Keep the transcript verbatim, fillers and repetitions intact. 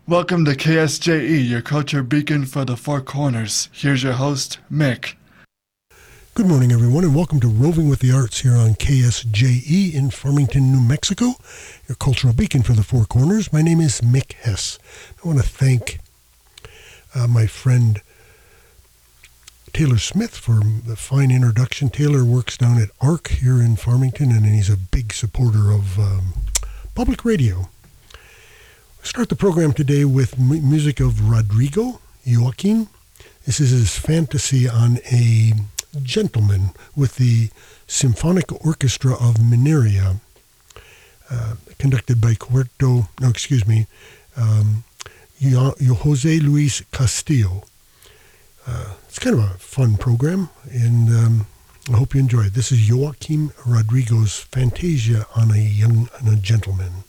Welcome to K S J E, your culture beacon for the Four Corners. Here's your host, Mick. Good morning, everyone, and welcome to Roving with the Arts here on K S J E in Farmington, New Mexico, your cultural beacon for the Four Corners. My name is Mick Hess. I want to thank uh, my friend Taylor Smith for the fine introduction. Taylor works down at ARC here in Farmington, and he's a big supporter of um, public radio. We'll start the program today with m- music of Rodrigo Joaquin. This is his fantasy on a gentleman with the Symphonic Orchestra of Mineria, uh, conducted by Cuarto, no, excuse me, um, Yo- Jose Luis Castillo. Uh, it's kind of a fun program, and um, I hope you enjoy it. This is Joaquin Rodrigo's Fantasia on a Young on a Gentleman.